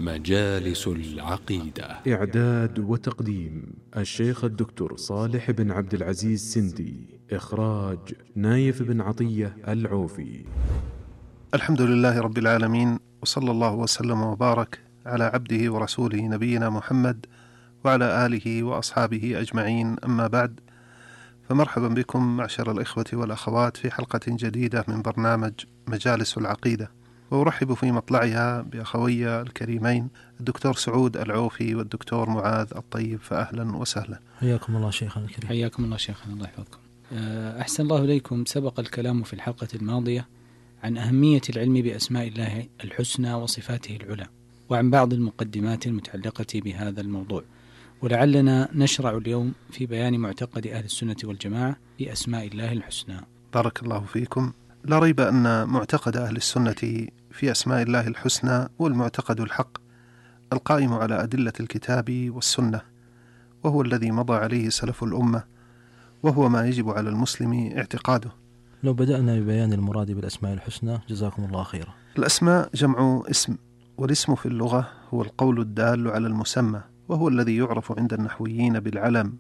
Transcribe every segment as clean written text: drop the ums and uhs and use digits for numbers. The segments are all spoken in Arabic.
مجالس العقيدة. إعداد وتقديم الشيخ الدكتور صالح بن عبد العزيز سندي. إخراج نايف بن عطية العوفي. الحمد لله رب العالمين، وصلى الله وسلم وبارك على عبده ورسوله نبينا محمد وعلى آله وأصحابه أجمعين، أما بعد، فمرحبا بكم معشر الإخوة والأخوات في حلقة جديدة من برنامج مجالس العقيدة، وأرحب في مطلعها بأخوي الكريمين الدكتور سعود العوفي والدكتور معاذ الطيب، فأهلا وسهلا. حياكم الله شيخنا الكريم. حياكم الله شيخنا، الله يحفظكم. أحسن الله إليكم. سبق الكلام في الحلقة الماضية عن أهمية العلم بأسماء الله الحسنى وصفاته العلى، وعن بعض المقدمات المتعلقة بهذا الموضوع، ولعلنا نشرع اليوم في بيان معتقد أهل السنة والجماعة بأسماء الله الحسنى. بارك الله فيكم. لا ريب أن معتقد أهل السنة في أسماء الله الحسنى هو المعتقد الحق القائم على أدلة الكتاب والسنة، وهو الذي مضى عليه سلف الأمة، وهو ما يجب على المسلم اعتقاده. لو بدأنا ببيان المراد بالأسماء الحسنى جزاكم الله خيرا. الأسماء جمع اسم، والاسم في اللغة هو القول الدال على المسمى، وهو الذي يعرف عند النحويين بالعلم،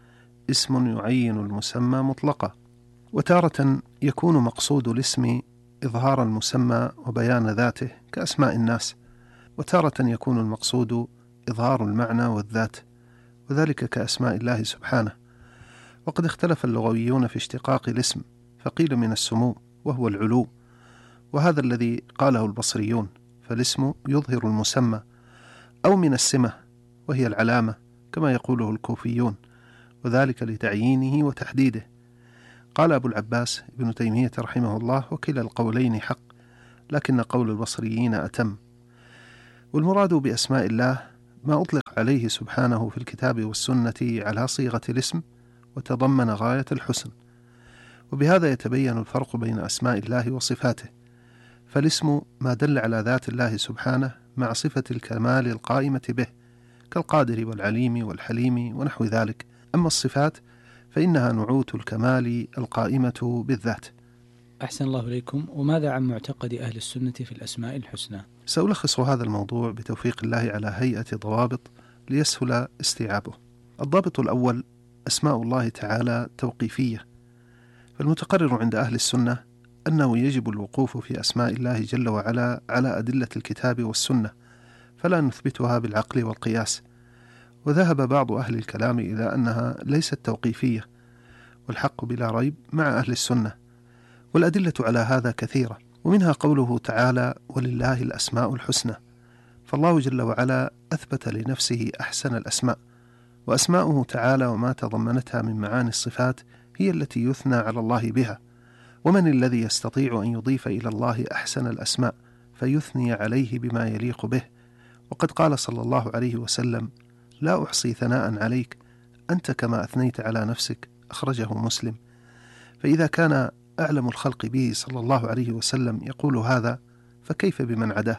اسم يعين المسمى مطلقا. وتارة يكون مقصود الاسم إظهار المسمى وبيان ذاته كأسماء الناس، وتارة يكون المقصود إظهار المعنى والذات، وذلك كأسماء الله سبحانه. وقد اختلف اللغويون في اشتقاق الاسم، فقيل من السمو وهو العلو، وهذا الذي قاله البصريون، فالاسم يظهر المسمى، أو من السمة وهي العلامة كما يقوله الكوفيون، وذلك لتعيينه وتحديده. قال أبو العباس ابن تيمية رحمه الله: وكلا القولين حق، لكن قول البصريين أتم. والمراد بأسماء الله ما أطلق عليه سبحانه في الكتاب والسنة على صيغة الاسم، وتضمن غاية الحسن. وبهذا يتبين الفرق بين أسماء الله وصفاته، فالاسم ما دل على ذات الله سبحانه مع صفة الكمال القائمة به، كالقادر والعليم والحليم ونحو ذلك. أما الصفات فإنها نعوت الكمال القائمة بالذات. أحسن الله إليكم. وماذا عن معتقد أهل السنة في الأسماء الحسنى؟ سألخص هذا الموضوع بتوفيق الله على هيئة ضوابط ليسهل استيعابه. الضابط الأول: أسماء الله تعالى توقيفية، فالمتقرر عند أهل السنة أنه يجب الوقوف في أسماء الله جل وعلا على أدلة الكتاب والسنة، فلا نثبتها بالعقل والقياس. وذهب بعض أهل الكلام إلى أنها ليست توقيفية، والحق بلا ريب مع أهل السنة، والأدلة على هذا كثيرة، ومنها قوله تعالى: ولله الأسماء الحسنى، فالله جل وعلا أثبت لنفسه أحسن الأسماء، وأسماؤه تعالى وما تضمنتها من معاني الصفات هي التي يثنى على الله بها. ومن الذي يستطيع أن يضيف إلى الله أحسن الأسماء فيثني عليه بما يليق به؟ وقد قال صلى الله عليه وسلم: لا أحصي ثناء عليك، أنت كما أثنيت على نفسك، أخرجه مسلم. فإذا كان أعلم الخلق به صلى الله عليه وسلم يقول هذا، فكيف بمن عداه؟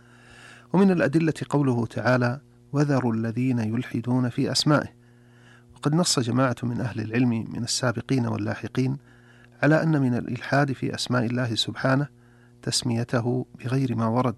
ومن الأدلة قوله تعالى: وذروا الذين يلحدون في أسمائه. وقد نص جماعة من أهل العلم من السابقين واللاحقين على أن من الإلحاد في أسماء الله سبحانه تسميته بغير ما ورد.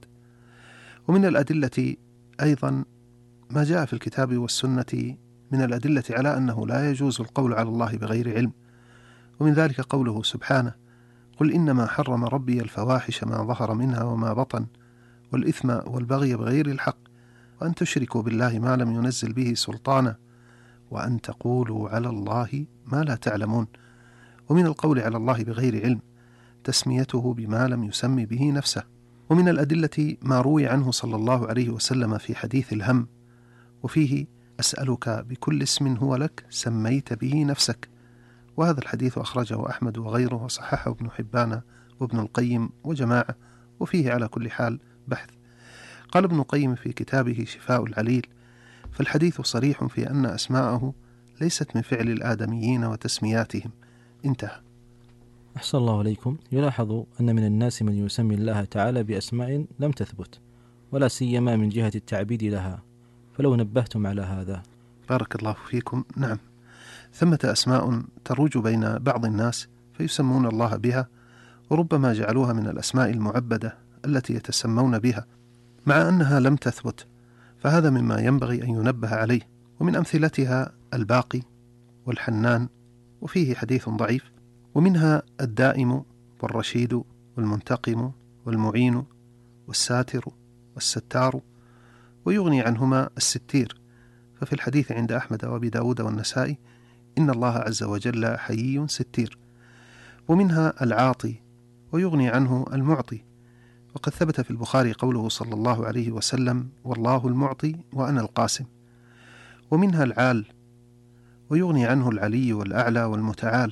ومن الأدلة أيضا ما جاء في الكتاب والسنة من الأدلة على أنه لا يجوز القول على الله بغير علم، ومن ذلك قوله سبحانه: قل إنما حرم ربي الفواحش ما ظهر منها وما بطن، والإثم والبغي بغير الحق، وأن تشركوا بالله ما لم ينزل به سلطانا، وأن تقولوا على الله ما لا تعلمون. ومن القول على الله بغير علم تسميته بما لم يسمي به نفسه. ومن الأدلة ما روي عنه صلى الله عليه وسلم في حديث الهم، وفيه: أسألك بكل اسم هو لك سميت به نفسك. وهذا الحديث أخرجه أحمد وغيره، وصححه ابن حبان وابن القيم وجماعة، وفيه على كل حال بحث. قال ابن القيم في كتابه شفاء العليل: فالحديث صريح في أن أسماءه ليست من فعل الآدميين وتسمياتهم. انتهى. أحسن الله عليكم. يلاحظ أن من الناس من يسمي الله تعالى بأسماء لم تثبت، ولا سيما من جهة التعبيد لها، فلو نبهتم على هذا. بارك الله فيكم. نعم، ثمة أسماء تروج بين بعض الناس فيسمون الله بها، وربما جعلوها من الأسماء المعبدة التي يتسمون بها، مع أنها لم تثبت، فهذا مما ينبغي أن ينبه عليه. ومن أمثلتها الباقي والحنان، وفيه حديث ضعيف. ومنها الدائم والرشيد والمنتقم والمعين والساتر والستار، ويغني عنهما الستير، ففي الحديث عند أحمد وأبي داود والنسائي إن الله عز وجل حيي ستير. ومنها العاطي، ويغني عنه المعطي، وقد ثبت في البخاري قوله صلى الله عليه وسلم والله المعطي وأنا القاسم. ومنها العال، ويغني عنه العلي والأعلى والمتعال.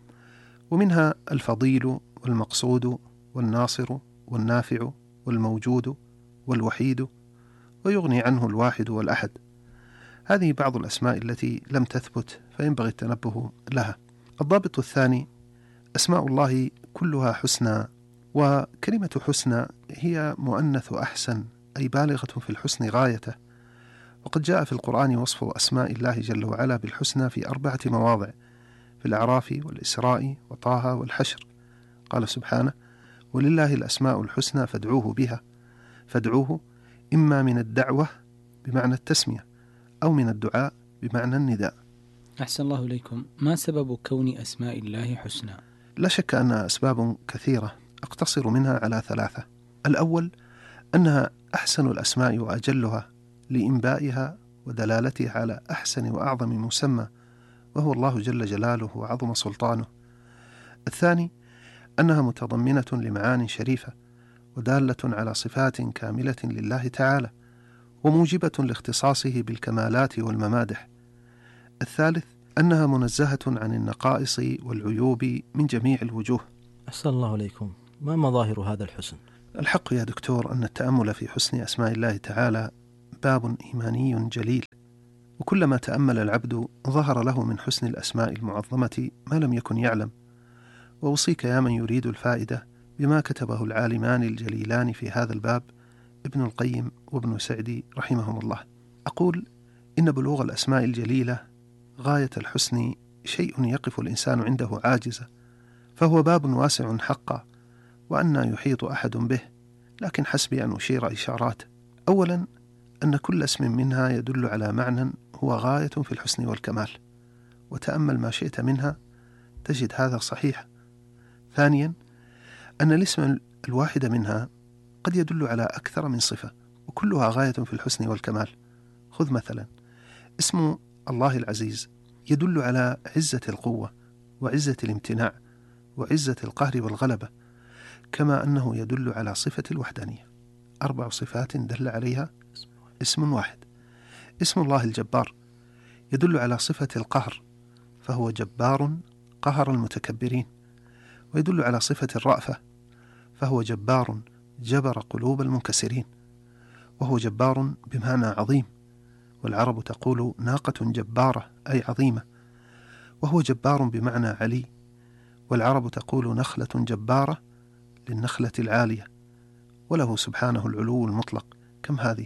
ومنها الفضيل والمقصود والناصر والنافع والموجود والوحيد، ويغني عنه الواحد والأحد. هذه بعض الأسماء التي لم تثبت فينبغي التنبه لها. الضابط الثاني: أسماء الله كلها حسنى، وكلمة حسنى هي مؤنث أحسن، أي بالغة في الحسن غايته. وقد جاء في القرآن وصف أسماء الله جل وعلا بالحسنى في 4 مواضع: في الأعراف والإسراء وطه والحشر. قال سبحانه: ولله الأسماء الحسنى فادعوه بها. فادعوه إما من الدعوة بمعنى التسمية، أو من الدعاء بمعنى النداء. أحسن الله إليكم. ما سبب كون أسماء الله حسنى؟ لا شك أنها أسباب كثيرة، أقتصر منها على 3. الأول أنها أحسن الأسماء وأجلها لإنبائها ودلالتها على أحسن وأعظم مسمى، وهو الله جل جلاله وعظم سلطانه. الثاني أنها متضمنة لمعان شريفة ودالة على صفات كاملة لله تعالى، وموجبة لاختصاصه بالكمالات والممادح. الثالث أنها منزهة عن النقائص والعيوب من جميع الوجوه. أحسن الله إليكم. ما مظاهر هذا الحسن؟ الحق يا دكتور أن التأمل في حسن أسماء الله تعالى باب إيماني جليل، وكلما تأمل العبد ظهر له من حسن الأسماء المعظمة ما لم يكن يعلم. وأوصيك يا من يريد الفائدة بما كتبه العالمان الجليلان في هذا الباب، ابن القيم وابن سعدي رحمهم الله. أقول إن بلوغ الأسماء الجليلة غاية الحسن شيء يقف الإنسان عنده عاجزة، فهو باب واسع حقا، وأن يحيط أحد به، لكن حسبي أن أشير إشارات. أولا أن كل اسم منها يدل على معنى هو غاية في الحسن والكمال، وتأمل ما شئت منها تجد هذا صحيح. ثانيا أن الاسم الواحد منها قد يدل على أكثر من صفة، وكلها غاية في الحسن والكمال. خذ مثلا اسم الله العزيز يدل على عزة القوة وعزة الامتناع وعزة القهر والغلبة، كما أنه يدل على صفة الوحدانية. 4 صفات دل عليها اسم واحد. اسم الله الجبار يدل على صفة القهر، فهو جبار قهر المتكبرين، ويدل على صفة الرأفة، فهو جبار جبر قلوب المنكسرين، وهو جبار بمعنى عظيم، والعرب تقول ناقة جبارة أي عظيمة. وهو جبار بمعنى علي، والعرب تقول نخلة جبارة للنخلة العالية، وله سبحانه العلو المطلق. كم هذه؟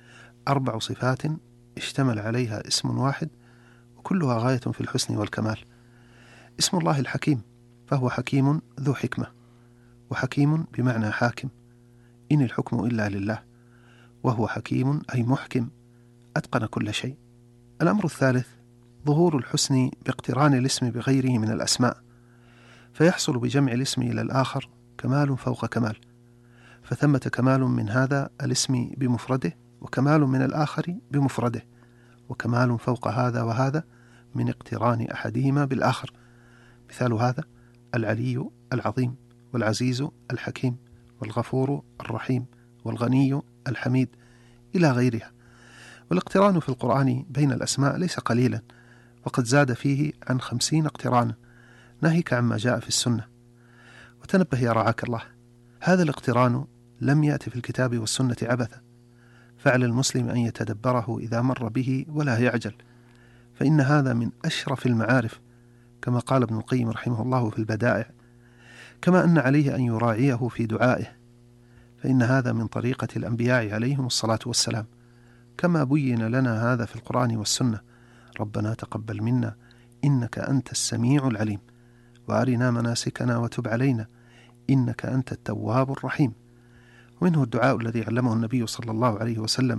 4 صفات اشتمل عليها اسم واحد، وكلها غاية في الحسن والكمال. اسم الله الحكيم، فهو حكيم ذو حكمة، وحكيم بمعنى حاكم، إن الحكم إلا لله، وهو حكيم أي محكم أتقن كل شيء. الأمر الثالث ظهور الحسن باقتران الاسم بغيره من الأسماء، فيحصل بجمع الاسم إلى الآخر كمال فوق كمال، فثمة كمال من هذا الاسم بمفرده، وكمال من الآخر بمفرده، وكمال فوق هذا وهذا من اقتران أحدهما بالآخر. مثال هذا العلي العظيم، والعزيز الحكيم، والغفور الرحيم، والغني الحميد، إلى غيرها. والاقتران في القرآن بين الأسماء ليس قليلا، وقد زاد فيه عن 50 اقترانا، ناهيك عما جاء في السنة. وتنبه يا رعاك الله، هذا الاقتران لم يأتي في الكتاب والسنة عبثا، فعلى المسلم أن يتدبره إذا مر به ولا يعجل، فإن هذا من أشرف المعارف، كما قال ابن القيم رحمه الله في البدائع، كما أن عليه أن يراعيه في دعائه، فإن هذا من طريقة الأنبياء عليهم الصلاة والسلام، كما بين لنا هذا في القرآن والسنة: ربنا تقبل منا إنك أنت السميع العليم، وأرنا مناسكنا وتب علينا إنك أنت التواب الرحيم. ومنه الدعاء الذي علمه النبي صلى الله عليه وسلم: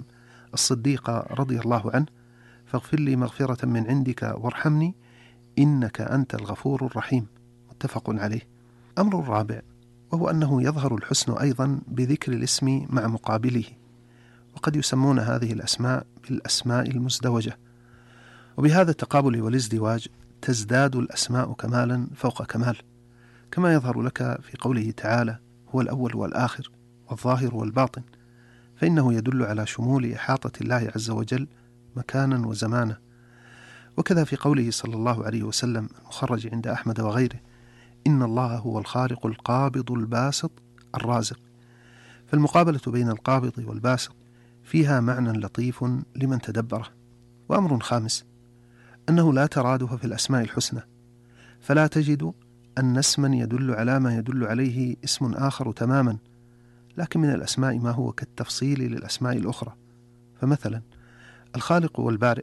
الصديق رضي الله عنه: فاغفر لي مغفرة من عندك وارحمني إنك أنت الغفور الرحيم، متفق عليه. أمر الرابع وهو أنه يظهر الحسن أيضا بذكر الاسم مع مقابله، وقد يسمون هذه الأسماء بالأسماء المزدوجة، وبهذا التقابل والازدواج تزداد الأسماء كمالا فوق كمال، كما يظهر لك في قوله تعالى: هو الأول والآخر والظاهر والباطن، فإنه يدل على شمول إحاطة الله عز وجل مكانا وزمانا. وكذا في قوله صلى الله عليه وسلم المخرج عند أحمد وغيره: إن الله هو الخالق القابض الباسط الرازق. فالمقابلة بين القابض والباسط فيها معنى لطيف لمن تدبره. وأمر خامس أنه لا ترادف في الأسماء الحسنى، فلا تجد أن اسما يدل على ما يدل عليه اسم آخر تماما، لكن من الأسماء ما هو كالتفصيل للأسماء الأخرى. فمثلا الخالق والبارئ،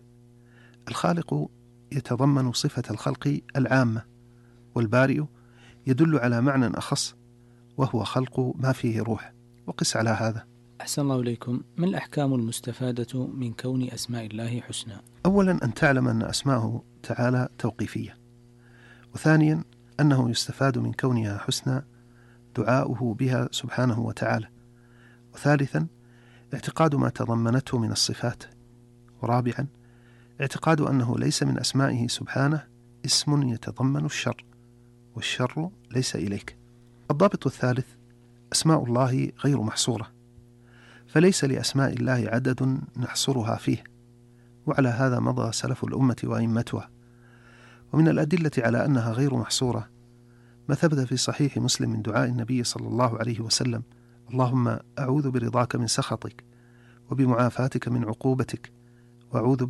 الخالق يتضمن صفة الخلق العامة، والبارئ يدل على معنى أخص وهو خلق ما فيه روح. وقس على هذا. أحسن الله إليكم. ما الأحكام المستفادة من كون أسماء الله حسنى؟ أولا أن تعلم أن أسماءه تعالى توقيفية، وثانيا أنه يستفاد من كونها حسنى دعاؤه بها سبحانه وتعالى، وثالثا اعتقاد ما تضمنته من الصفات، ورابعا اعتقاد أنه ليس من أسمائه سبحانه اسم يتضمن الشر، والشر ليس إليك. الضابط الثالث: أسماء الله غير محصورة، فليس لأسماء الله عدد نحصرها فيه، وعلى هذا مضى سلف الأمة وأئمتها. ومن الأدلة على أنها غير محصورة ما ثبت في صحيح مسلم من دعاء النبي صلى الله عليه وسلم: اللهم أعوذ برضاك من سخطك، وبمعافاتك من عقوبتك، وأعوذ